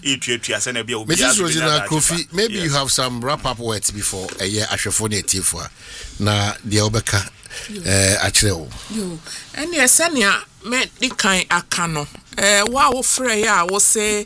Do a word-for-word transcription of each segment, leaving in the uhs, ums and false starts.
Missus Rosina Kofi, maybe yes. you have some wrap up words before a year Ashafone Tifwa. Na the Obeka eh Achrew. Yo, and yes, Sanya met the kind Akano. Eh, wow, Freya will say.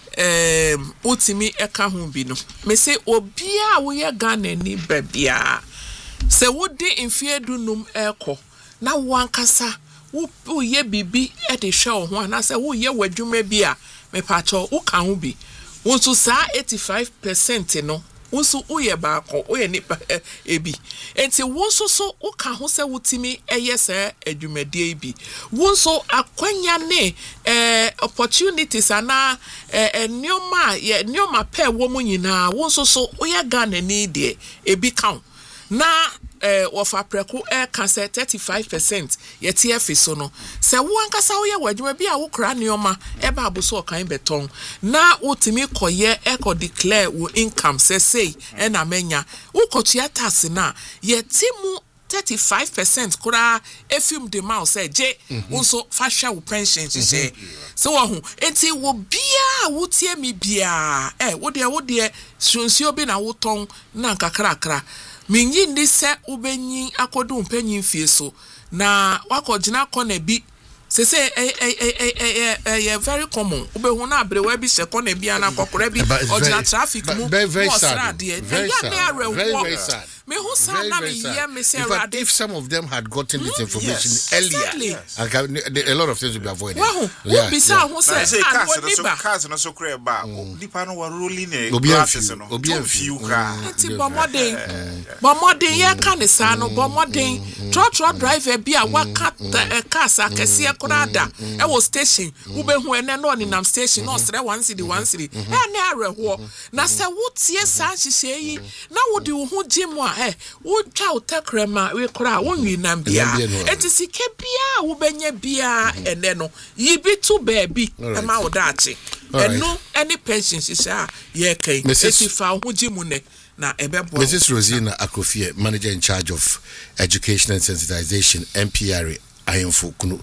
Um, utimi eka humbino. Me say obia we Ghana ni bebia. Se wodi infie dunum eko. Na wankasa wo wo ye bibi e de hwe ho na se wo ye wadwuma bia me pacho wo ka ho bi. Wo so sa eighty-five percent no. Wo so wo ye ba ko wo ye ni ebi. Enti wo so so wo ka ho se wutimi eye se adwumade bi. Wo so akwanya ne eh opportunities ana eh nyoma ye nyoma pe wo mu nyina wo so so wo ye Ghana ni de ebi kan. Na eh wofa preku e ka se thirty-five percent ye tie fi so no se wo ankasa wo ye wadwuma bi a wo kra neoma e ba aboso kan beton na wotimi koye e ko declare wo income se say e na menya wo kotua tax na ye timu thirty-five percent kura efim de ma say je wo so fa hwa wo pension je so wo ho enti wo bia wo tie mi bia eh wo de wo de sunsuo bi na wo ton na kakrakra minyi ndi se ubenyi akodu mpenyi fie so na wakojina kona bi se se eh eh eh eh eh very common ubehu na abrewa bi se kona bi ana kokora bi ojina traffic mu very very sad very sad very sad me who say na me hear me say rade if some of them had gotten this information yes, earlier exactly. a lot of things would be avoided well yeah, be say who say cars no so kre ba nipa no wa rolling e classes no obi few ka enti bomodin bomodin ye ka ne sa no bomodin trotro driver bi a waka cars akese e kurada e wo station wo be hu ene no ni nam station no sre one city one city e na areho na se wo tie sa hihye yi na wo di wo hu gym eh wo twa utakrema we kora wo nwi nam bia etisike bia wo benya bia ene no yibi to baby e ma wo dachi eno any pension sisa ye kai etifa ho gym ne na ebebo Missus Rosina Akofie, manager in charge of education and sensitization M P R Ayemfo Kunu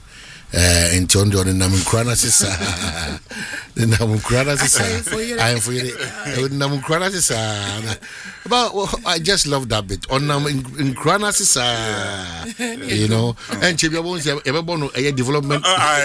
eh enti ondo na mkrana sisa na mkrana sisa I am for you na mkrana sisa but I just love that bit on na mkrana sisa you know and chebia won say ebebo no e development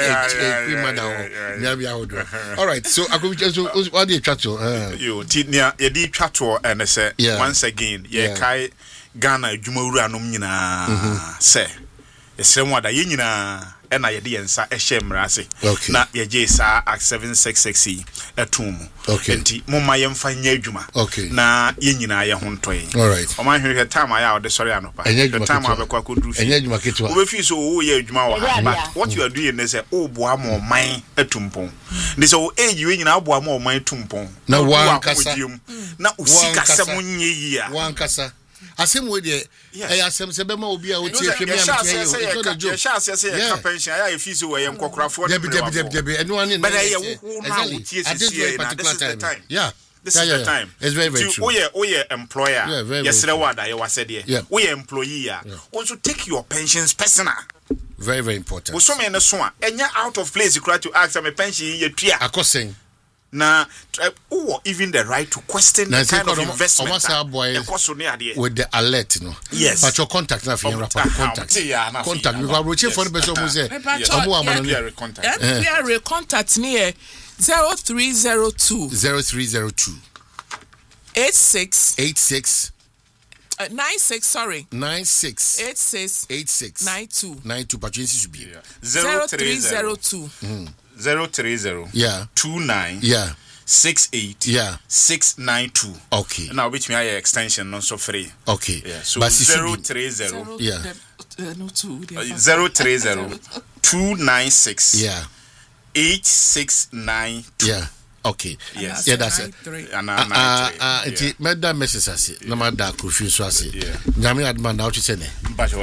all right so so what dey twato you tinia ye dey twato and say once again ye kai Ghana adwumawuru anom nyina say esrem wada ye nyina ena ye de yensa ehye mrase na ye je sa at seven sixty-six etum enti momma ye mfa nya adwuma na ye nyina ye ho ntoye all right o man hwehwe time aya o de sori anopa the time abekwa kodru fi enya adwuma ketwa o be fi so wo ye adwuma wa but what you are doing is say o boa mo man etumpon ndi so age we nyina boa mo man etumpon na wankasa na usika se monye yi a wankasa asem we de eh asem se be ma obi a otie hwe me am tie yo so the joke sha se se ya pension ya fi so we nkokrafo de de de de enu an but eh wo na otie sisi na this is the time yeah this is the time it's very very true oh yeah oh yeah employer yesere wada ye wase de oh yeah employee ya also take your pensions personal very very important wo so me ne so a enya out of place you to ask am pension ye tua akosen na oh even the right to question the kind of investment with the alert no yes but your contact na fian rapport contact contact because approach for the person who say omo amano contact M P R contact near zero three zero two zero three zero two eighty-six eighty-six Uh, nine six sorry nine six eight six eight six nine two nine two patriots should be zero three zero two zero three zero yeah two nine yeah six eight yeah six nine two okay now which me I extension non so free okay yeah so zero three zero yeah no two zero three zero two nine six yeah eight six nine two yeah okay yes yeah that's it ah ah enti meda message ase na ma da kofi so ase nyame adman na o chese ne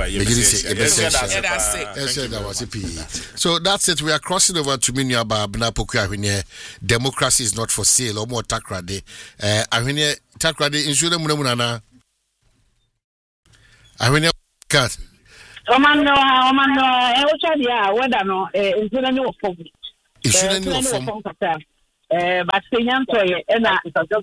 so that's it we are crossing over to Minya Babna Poku Ahwene democracy is not for sale or more takrade eh Ahwene takrade insure mu na na Ahwene cat omano omano e o cha dia weda no eh insure ni wo fom insure ni wo fom eh but senyanto ye na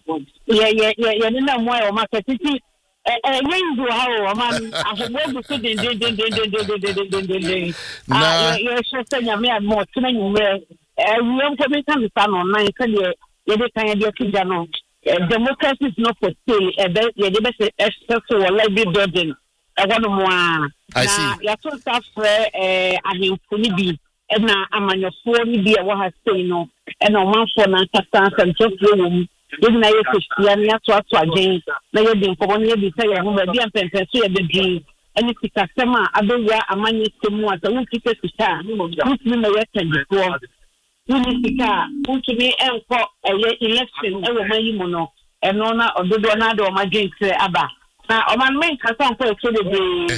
ye ye ye ni na mo e o maketiti eh yendu ha o man ahobo so den den den den den den den den ah ye so senya me mo tena nyume eh we ko me kan sa no nan ka de ye de kan ye de kija no democracy is not for sale eh ye de be say except for like be building e wono mo a na ya so ta fre eh ahemfo ni bi na amanyofo ni bi e wo ha sei no e na omanfo na kasa kan chofo wo mu ye na ye Christian ya to ato agen na ye din ko ni ye bi say ye ho ba bi ampenpen so ye de din ani sikasema abeya amanye temu ata wo kike sika mutumi na ye tandiko wuni sika mutumi enko eye election e wo mayi mu no e no na ododo na de o magen kire aba na o man men kasa nko e so de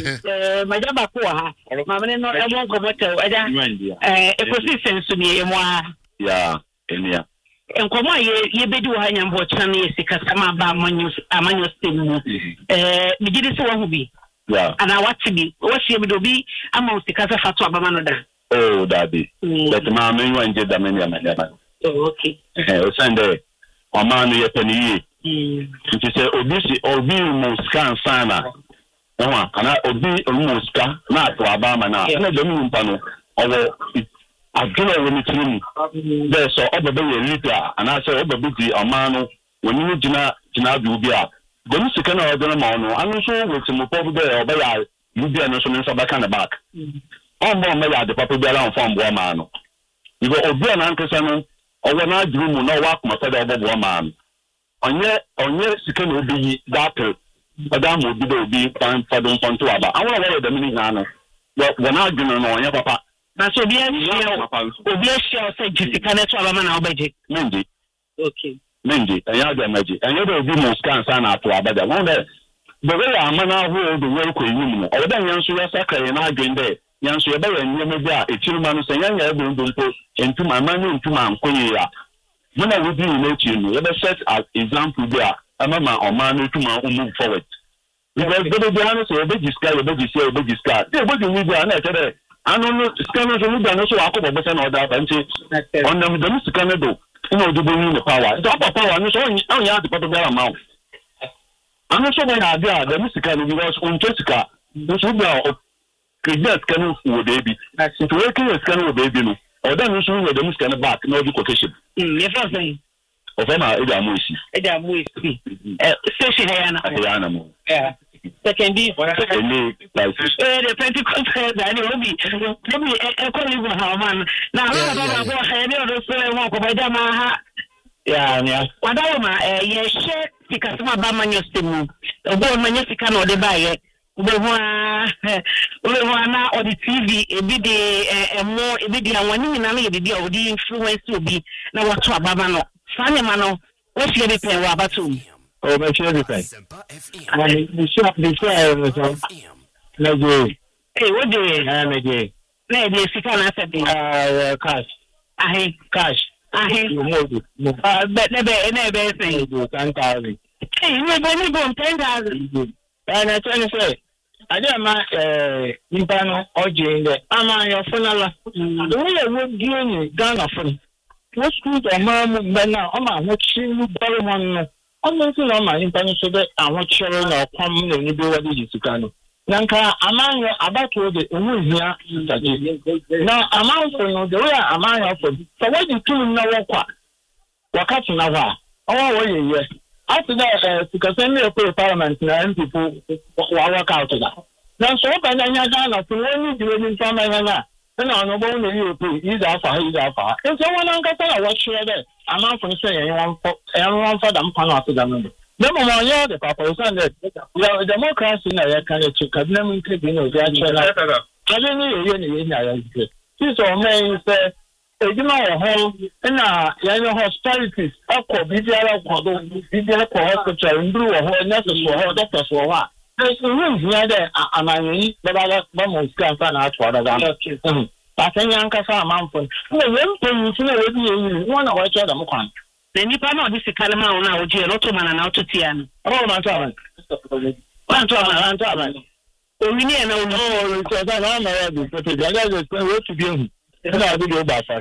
eh majaba ko ha ma men no e mo ko motel ada eh ecosystem so ni e mo a ya enia enkomo ye ye bedi wo hanya mbo chana ye sikasema ba amanyo amanyo temu eh mi gidi so wo bi yeah ana wati bi wo hie bi do bi ama usikasa fatu abama no da oh daddy but ma me nwa nje da me ya me da oh okay eh o sende o ma no ye pani yi nti se obi si obi mo scan sana nwa kana obi mo scan na to abama na na de mu mpa no owo agena wo ni tini there so obebe ye leader ana se obebe di o ma no woni ni gina gina bi obi a dem sika na odere ma ono anu so wetin mo pop there obe ya lubi anu so nso back and back on bo me ya de papa bi ala on form bo ma no ibo obi na nkesa no owo na aduru mu na wa akoma fa da obo ma no onye onye sika na obi yi that oda mo obi do obi pan fa don pon to aba awon wa de mini na no wo na aduru no onye papa na so obi a obi a share say sika na to aba ma na obeje mendi okay mendi anya da maji anya da obi mo scan sana to abada won de the way amana ho do we ko yim no o da nyanso ya sakare na adwende nyanso ya ba ya nyeme bi a ekirima no senya ya ebu ndumpo entuma amanu ntuma ankonye ya muna wudi na ekiru ya be set as example bi a amama omanu ntuma move forward because the be anu so be diska be diska be diska dey be ni bi na tere anu no scan no so mu da no so akobo be se na oda ba nti onam dem sika no do ino do bring the power so apa power no so on ya de papa bi ara ma anu so na dia dem sika no because on to sika so bi a credit can wo baby so to work in scan wo baby no o da no so wo dem scan back na do quotation mm ye fa say o fa ma e da mo isi e da mo isi eh station ya na ya na mo yeah second be second like eh the Pentecost da ni obi obi e ko live ha man na ha ba ba ha ni o do so e mo ko ba da ma ha ya ni wadawo ma eh ye she sikasema ba manyo stemu obo manyo sika na o de ba ye obo ho obo ho na o di T V e bi de eh mo e bi de awani nyina na ye bi o di influence obi na wato ababa no sane ma no o fie be pe wa abato oh me share the thing and the shop the share so na go eh what do you na na go na e sika na se be ah cash ahe cash ahe you mo mo ah but na be na be say do ten thousand eh we be ni bo ten thousand and I tell you say ade ma eh nimpa no oje nde ama yo funala the way we do ni Ghana fun what school to ma mu be na o ma ho chi lu bari mon no o mo so na ma nimpa no so be awon chere na kwam na ni be wadi jisika no nanka amanyo abato de emu hia na amanfo no the way amanyo for so what you do na wokwa wakati na wa o wo ye ye after that sikasemi e parliament na M P wa work out da na so ba na nya Ghana so woni di woni fama na na na no bo no yi opo yi da fa yi da fa e so wona nkata na wa hwe de amanfo so ye wan fo e wan fa da mpa na aso da no na mo mo ye de papa so and ya democracy na ya kan e kadna mun ke bi no ya che na ale ni ye ni ye na ya ji ti so men say ejima ho na ya no hospitalities akọ bibiara kwado bibiara kwa hospital nduru ho nurses ho doctors ho ha so room here there amanyi baba ba mo scan fa na atwa da ga ta senya nka fa amanfo na we mpenyi ti na we bi yi won na wa cha da mo kwan the nipa na odi sikale ma wona oje no to mana na ototia no o ma to aman wan to aman wan to aman o mi ni na o no so da na na ya bi so to ga ga we to bi hu na bi do ba fa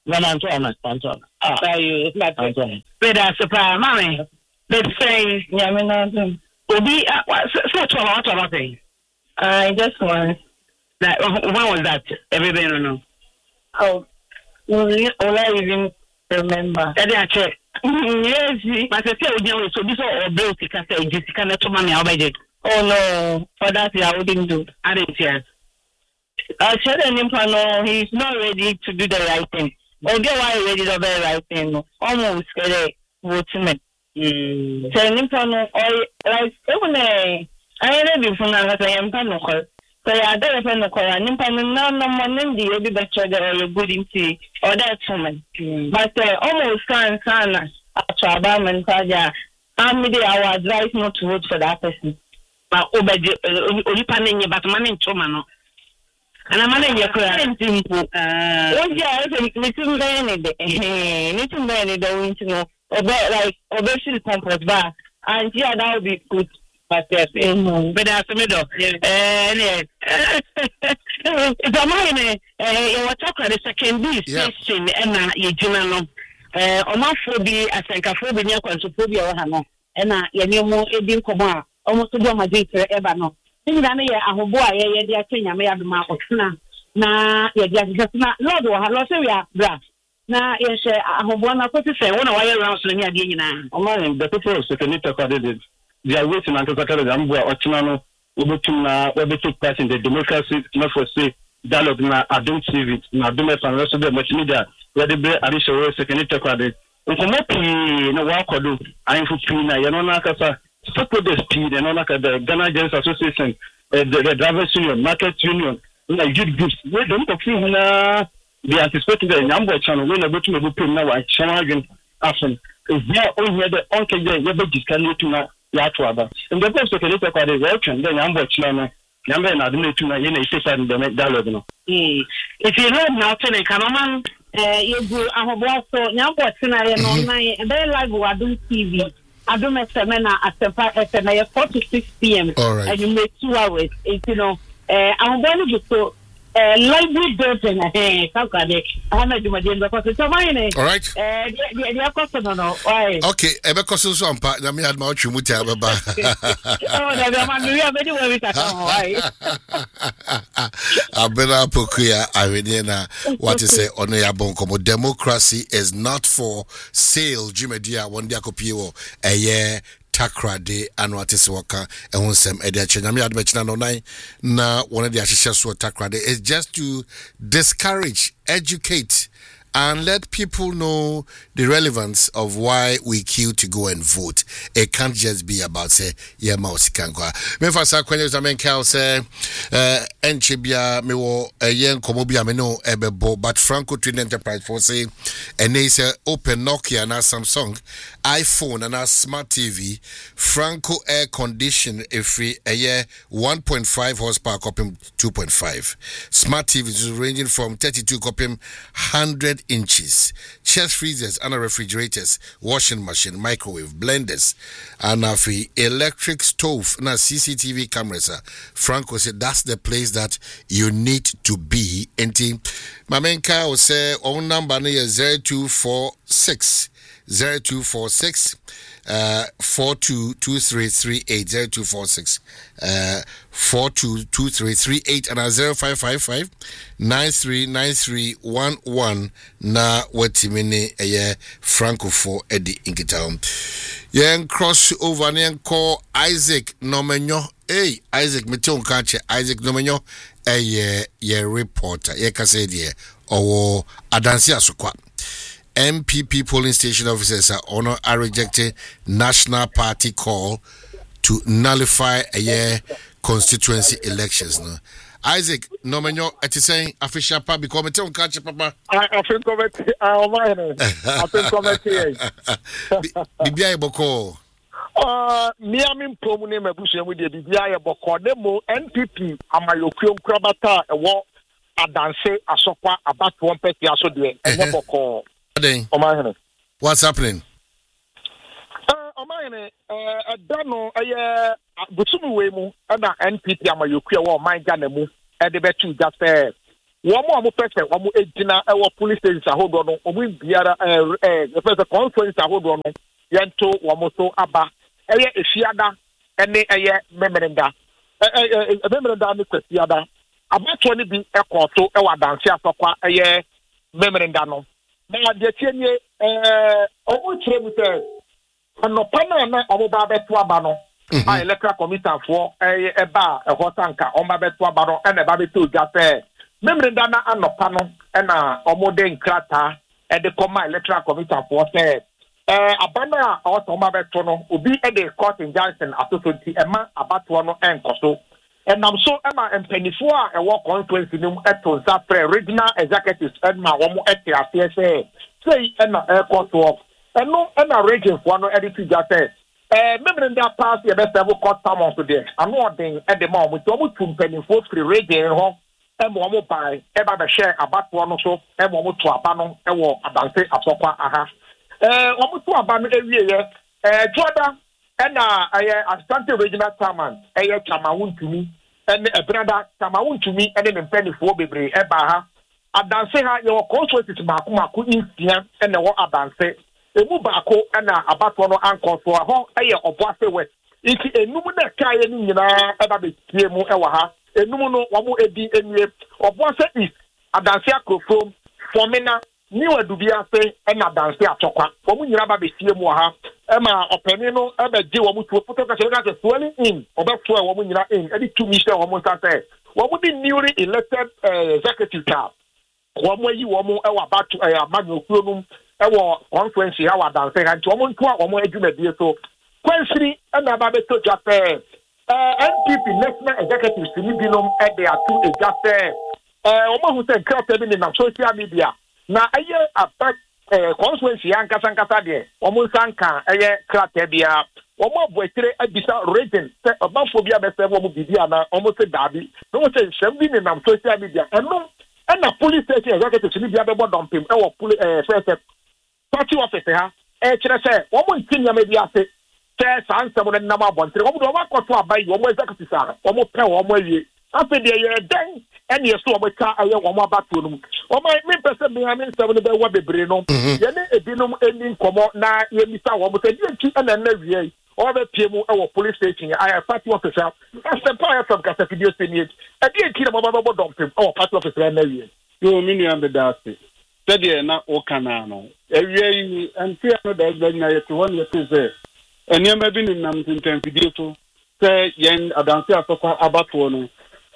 No, Antoine, Antoine. Ah, you, Antoine. But that's a problem, mommy. Let's say, yeah, I mean, nothing. Obi, so to what about it? I just want that. When was that? Everybody don't know. Oh, all I even remember. I didn't check. Yes, but I said, so this all built to can say, just can let money out by it. Oh no, for that I wouldn't do. I didn't hear. I said, no, he's not ready to do the right thing. Oh, they were ready to do the right thing. Almost ready. What's me? Hmm. So, Nimpano, like, even I ain't ready for now. I am Panoco. So, I don't know Panoco. Nimpano, no, no, no, no, the other better or you're good in tea or that woman. But almost can, Sana, after Abam and Saja, how many I would advise not to vote for that person. But Obed, only panning about money in Chomano. And I'm not your client. Oh, yeah, little any day. Little any day, you know, about like obesity compost bar. And yeah, that would be good. But yes, but that's the middle. Eh, it's a mine. Eh, you were talking the second B station, and you know, eh, homophobia, I think a phobia, consophobia, or hano, and I knew more Eddie Coma, almost to do my date ever no. Ndane ya ahoboa ye ye dia twenya me ya doma okena na ye dia tsena lord wa lo se ya bra na ye she ahoboa na kwoti se wona wa ye round so ni ade nyina online the people of secondary candidate they are waiting until secretary ambo okena no obetum na obetum pass in the democracy not for say dialogue na adom T V na adom fan so the multimedia we dey be additional secondary candidate nkomo pi na wa kodo ayin fu na ye no na kasa Stop with the speed and all like the Ghana Gens Association, uh, the, the Drivers Union, Market Union, like youth groups. We don't think na they anticipating the number channel. We never to be now. I challenge action. Is there only the uncle there? Never discount to na yatwaba. And the first okay, let's talk about the election. The number channel. Number na admit to na yena issue in the dialogue no. If you know now, tell come on. Eh, you go ahobo so number channel na online. Very live Wadum T V. I don't know semena at the four to six p.m. All right. And you make two hours. It's, you know, uh, I'm going to go uh, library building. Hey, how can I? I'm not doing my because it's a mine. All right. Uh, the the question no no. Why? Okay. Ebe koso so ampa. Na me had my ochu muti ababa. Oh, na man we are very well with that. Why? Abena pokuya awene na what to say ono ya bonkomo democracy is not for sale. Jimedia one dia kopie wo eye takrade anu atese waka ehun sem e dia chenya me adbechina no nine na one dia hihye so takrade is just to discourage, educate and let people know the relevance of why we queue to go and vote. It can't just be about say yeah mouse kankwa. Me fa sa kwenye zamen ka say eh enchebia me wo yen komobia me no ebebo but Franco Twin Enterprise for say and they say open Nokia na Samsung iPhone and a smart T V Franco air condition free a year one point five horsepower copim two point five smart T Vs ranging from thirty-two copim one hundred inches, chest freezers and refrigerators, washing machine, microwave, blenders, and a free electric stove and C C T V cameras. Franco said that's the place that you need to be. And Mamenka will say on number zero two four six zero two four six uh four two two three three eight zero two four six uh four two two three three eight and a zero five five five nine three nine three one one na watimini eye Franco for Eddie Inkitown. Yen cross over yen call Isaac Nomenyo. Hey Isaac Meton Kanche Isaac Nomenyo eye ye reporter ye kasedi or Adansi Asukwa. M P P polling station officers are honor are rejecting National Party call to nullify a year constituency elections. No, Isaac, no menyo at saying official part because me catch papa. I think committee. I mind. I think committee. Bibia boko. Uh, me am promune mabushe with the Bibia boko demo N P P amayokuo krabata e wo adanse asokwa about one person aso de e boko. What's happening? Uh, Omayene, uh, Dano, I, Busumu Wemu, and N P P Amayoku, or my Ganemu, and the betu just uh, wɔn a wɔn pɛ sɛ wɔn gyina ɛwɔ police station ahodoɔ no wɔn biara ɛɛ ɛɛ ɛfɛ sɛ conference ahodoɔ no yɛnto wɔn so aba ɛyɛ efiada ɛne ɛyɛ mɛmɛrɛnda ɛɛ ɛɛ mɛmɛrɛnda ne kwasiada abatoɔ no bi ɛkɔɔto ɛwɔ adanse asɔkwa ɛyɛ mɛmɛrɛnda no na deɛ tie nie ɛɛ wɔn kyerɛ mu sɛ anɔpa no a na wɔn ba abɛto aba no a electoral commission foɔ ɛyɛ ɛba a ɛhɔ sanka wɔn ba abɛto aba no ɛna ɛba abɛto ogya sɛ mɛmɛrɛnda na anɔpa no ɛna wɔn de nkrataa ɛde kɔma electoral commission foɔ sɛ ɛɛ aba no a ɔwɔ sɛ wɔn abɛto no obi ɛde court injunction atoto nti ɛma abatoɔ no ɛnkɔ so. Ɛnam so ɛma mpanyinfoɔ a ɛwɔ conference no mu ɛto nsa frɛ regional executives ɛma wɔn ɛte aseɛ sɛ sei ɛna ɛkɔ soɔ ɛno ɛna regionfoɔ no ɛde ti gya sɛ ɛɛ mɛmɛrɛnda paasi ɛbɛsɛbo court summons deɛ ano ɔden ɛde ma wɔn nti wɔn tu mpanyinfoɔ firi region hɔ ɛma wɔn ban ɛba bɛhyɛ abatoɔ no so ɛma wɔn to aba no ɛwɔ adanse asɔkwa aha ɛɛ wɔn to aba no ewie yɛ ɛɛ tuada. ɛna ɛyɛ asante regional chairman ɛyɛ chamawuntumi ɛne ɛbrada chamawuntumi ɛne ne mpanyinfoɔ bebree ɛba ha adanse ha yɛwɔ constituencies baako baako nsia ɛna ɛwɔ adanse emu baako ɛna abatoɔ no ankɔ so hɔ ɛyɛ ɔboase west nti enum na ɛka yɛ no nyinaa ɛba betie mu ɛwɔ ha enum no wɔn edi enie ɔboase east adanse akorofom fɔmina niwa dubiase ɛna adanse atɔkwa wɔn nyinaa ba betie mu wɔ ha. Emma openi no ebe je wo mutu foto ka se ka se swelling in obefo e wo mu nyina in e di two mission wo mu sa se wo mu di newly elected uh, executive tab wo mu yi wo mu e wa batu e amanu okuo num e wo conference ya wa dan se ha nti wo mu nto a wo mu adwuma die so kwansiri e na ba beto jape eh N P P national executive sini binom e de atu e jape eh wo mu hu se krata bi ni na social media na aye attack eh conference ya nkasa nkasa de omo nsanka eye krata bia omo aboetire abisa region se obanfo bia bese omo bibi ana omo se dabi no se seven ni na social media eno na police station executive ni bia be bodompem e wo police eh first party office ha e kire se omo ntinya me bia se se sansem no nam abontere omo do wakoto abai omo executive sa omo pe omo awie afi de ye den ene yeso omo ka aye omo abato no omo me pese me ame nsem no be wa bebre no ye ne ebinom eni nkomo na ye misa wo mo se di nti ena na wie o be pie mu e wo police station aye party officer ase pa ya from kasa video senior e di nti na mo ba bo dompem o party officer na wie yo me nua be dase se de na o kana no e wie yi anti no da da na ye to won ye te se eniema bi ni nam tintan video to se yen adanse asokwa abato no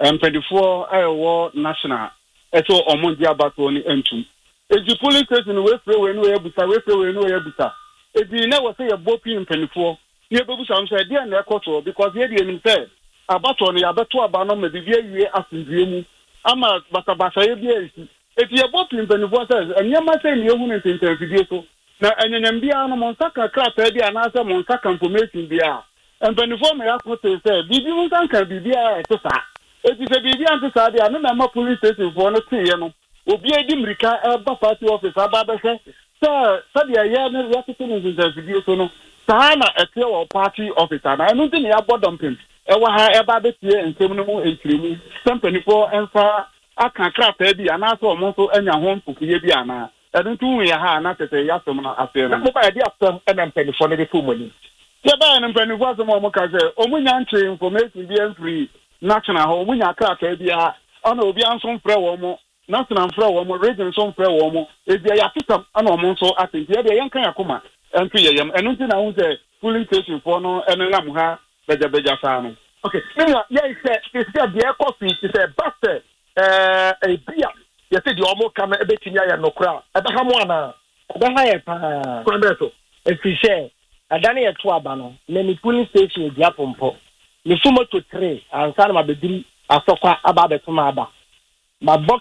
mpedifo ayewo national eto omonji abato ni entum eji police station we free we no ye buta we free we no ye buta eji na wo se ye bopi mpedifo ye bebusa am say dia na ekoto because ye die nim say abato no ya beto aba no ma bibia wie asindue mu ama batabasa ye bia esi eti ye bopi mpedifo say enyema say ni ehu ne tintan video so na enyanyam bia no monsaka krata bia na say monsaka information bia mpedifo me akoto say bibi monsaka bibia etesa eti se bibi anti sade anu na ma police station for no tie no obi edi mrika eba party office aba behwe se sade ya ne ya tete no video so no saa na ete wo party officer na enu nti ne ya bodompem e wa ha eba betie ntem no mu entremu company for enfa aka krata bi ana so mo so anya ho mfukuye bi ana enu ntu ya ha na tete ya so no afi no mo ba di after ena company for ne de fu mani ye ba na company for so mo ka se omunya nche information bi en free national ho munya krata bia ana obi anso mfrɛ wo mo national mfrɛ wo mo region so mfrɛ wo mo ebia ya system ana o mo nso atenti ya de yenkan yakoma entu yeyem enu nti na hu sɛ polling station for no enu lam ha beja beja fa no okay media ya ise ise de coffee ise basse eh ebia ya se de o mo kama ebetimi aya no kra eba ha mo ana eba ha ye pa kwandeso efishe adane ye to aba no na ni polling station dia pompo ni sumo to three ansa na mabediri asokwa aba betuma aba ma box